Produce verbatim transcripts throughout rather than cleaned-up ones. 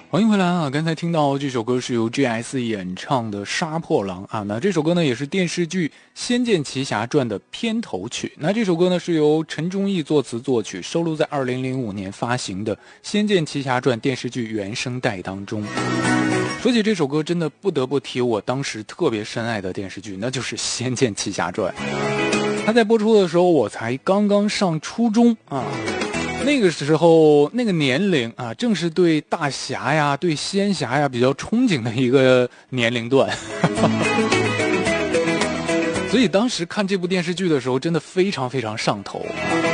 欢迎回来啊！刚才听到这首歌是由 G S 演唱的《杀破狼》啊，那这首歌呢也是电视剧《仙剑奇侠传》的片头曲。那这首歌呢是由陈忠义作词作曲，收录在二零零五年发行的《仙剑奇侠传》电视剧原声带当中。说起这首歌，真的不得不提我当时特别深爱的电视剧，那就是《仙剑奇侠传》。它在播出的时候，我才刚刚上初中啊。那个时候那个年龄啊，正是对大侠呀对仙侠呀比较憧憬的一个年龄段所以当时看这部电视剧的时候真的非常非常上头，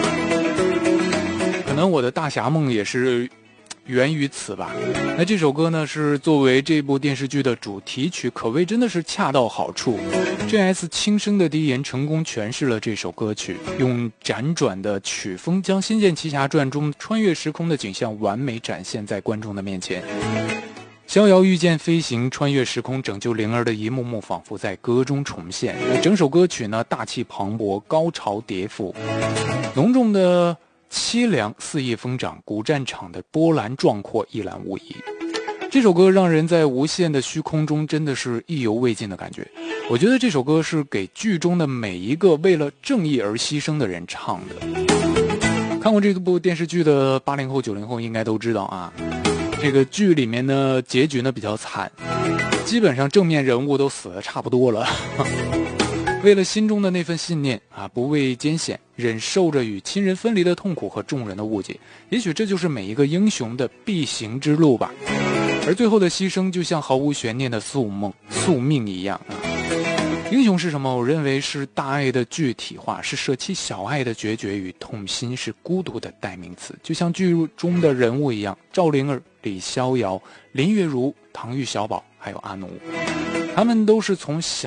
可能我的大侠梦也是源于此吧。那这首歌呢是作为这部电视剧的主题曲，可谓真的是恰到好处。 G S 轻声的低吟成功诠释了这首歌曲，用辗转的曲风将《仙剑奇侠传》中穿越时空的景象完美展现在观众的面前。逍遥御剑飞行，穿越时空拯救灵儿的一幕幕仿佛在歌中重现。整首歌曲呢大气磅礴，高潮迭赋，浓重的凄凉肆意疯长，古战场的波澜壮阔一览无遗。这首歌让人在无限的虚空中真的是意犹未尽的感觉。我觉得这首歌是给剧中的每一个为了正义而牺牲的人唱的。看过这部电视剧的八零后九零后应该都知道啊，这个剧里面呢结局呢比较惨，基本上正面人物都死得差不多了为了心中的那份信念啊，不畏艰险，忍受着与亲人分离的痛苦和众人的误解，也许这就是每一个英雄的必行之路吧。而最后的牺牲就像毫无悬念的宿梦宿命一样啊。英雄是什么？我认为是大爱的具体化，是舍弃小爱的决绝与痛心，是孤独的代名词。就像剧中的人物一样，赵灵儿、李逍遥、林月如、唐钰小宝还有阿奴，他们都是从小